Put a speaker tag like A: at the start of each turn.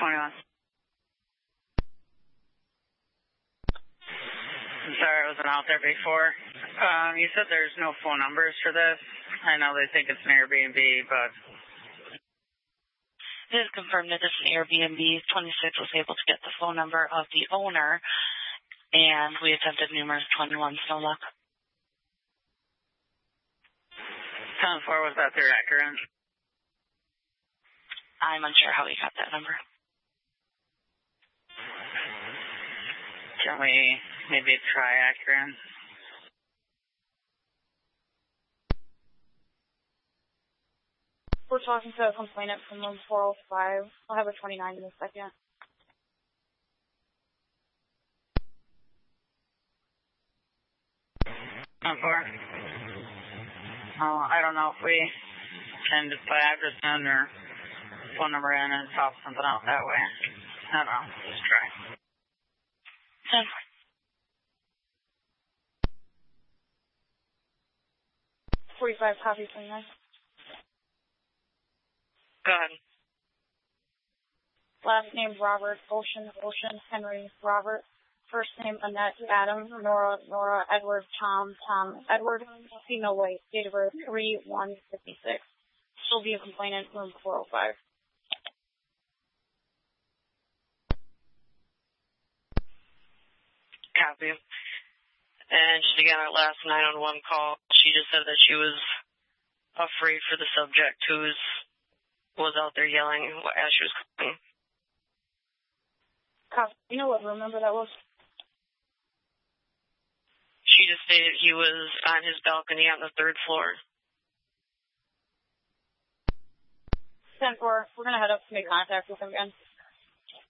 A: 21. I'm sorry I wasn't out there before. You said there's no phone numbers for this. I know they think it's an Airbnb, but...
B: It is confirmed that it's an Airbnb. 26 was able to get the phone number of the owner, and we attempted numerous 21, no luck.
A: 10-4, was that their accurate?
B: I'm unsure how he got that number.
A: Can we maybe try accurate?
C: We're talking to a complainant from room 405. I'll have a 29 in a second.
A: I don't know if we can just put address in or phone number in and swap something out that way. I don't know. Just try.
C: 45 copy 29.
B: Go ahead.
C: Last name Robert, Ocean, Henry, Robert. First name Annette, Adam, Nora, Edward, Tom, Edward. Female weight, date of birth 3/1/56. She'll be a complainant, room 405.
B: Copy. And just again, our last 911 call, she just said that she was afraid for the subject who was out there yelling as she was calling.
C: Copy. You know what room number that was?
B: She just stated he was on his balcony on the 3rd floor.
C: 10-4. We're going to head up to make contact with him again.